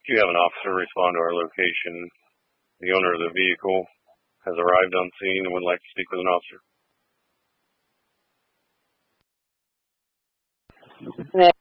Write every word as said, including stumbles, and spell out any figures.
You have an officer respond to our location. The owner of the vehicle has arrived on scene and would like to speak with an officer.